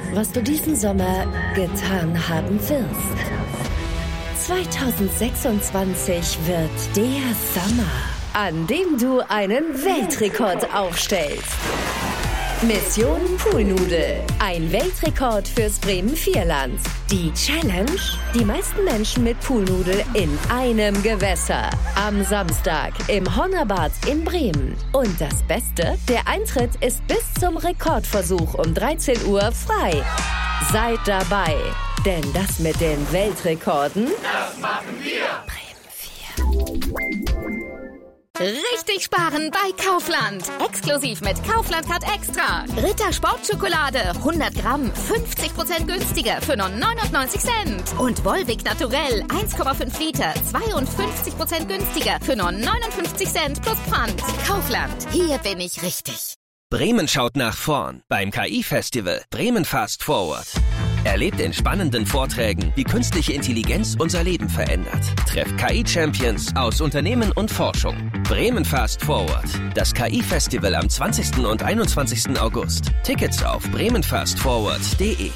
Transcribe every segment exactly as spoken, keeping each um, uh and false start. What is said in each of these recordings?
was du diesen Sommer getan haben wirst. zwanzig sechsundzwanzig wird der Sommer, an dem du einen Weltrekord aufstellst. Mission Poolnudel. Ein Weltrekord fürs Bremen-Vierland. Die Challenge? Die meisten Menschen mit Poolnudel in einem Gewässer. Am Samstag im Honnerbad in Bremen. Und das Beste? Der Eintritt ist bis zum Rekordversuch um dreizehn Uhr frei. Seid dabei, denn das mit den Weltrekorden, das machen wir! Bremen vier. Richtig sparen bei Kaufland. Exklusiv mit Kaufland Card Extra. Ritter Sportschokolade hundert Gramm fünfzig Prozent günstiger für nur neunundneunzig Cent. Und Volvic Naturell eins Komma fünf Liter zweiundfünfzig Prozent günstiger für nur neunundfünfzig Cent plus Pfand. Kaufland, hier bin ich richtig. Bremen schaut nach vorn beim K I-Festival Bremen Fast Forward. Erlebt in spannenden Vorträgen, wie künstliche Intelligenz unser Leben verändert. Trefft K I-Champions aus Unternehmen und Forschung. Bremen Fast Forward. Das K I-Festival am zwanzigsten und einundzwanzigsten August. Tickets auf bremenfastforward punkt de.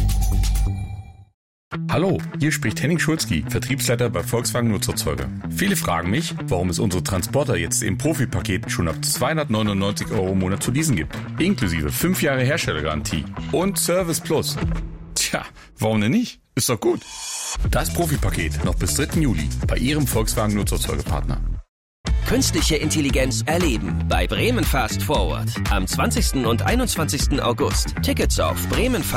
Hallo, hier spricht Henning Schulzki, Vertriebsleiter bei Volkswagen Nutzerzeuger. Viele fragen mich, warum es unsere Transporter jetzt im Profi-Paket schon ab zweihundertneunundneunzig Euro im Monat zu leasen gibt. Inklusive fünf Jahre Herstellergarantie und Service Plus. Tja, warum denn nicht? Ist doch gut. Das Profi-Paket noch bis dritten Juli bei Ihrem Volkswagen Nutzerzeugerpartner. Künstliche Intelligenz erleben bei Bremen Fast Forward am zwanzigsten und einundzwanzigsten August. Tickets auf bremenfast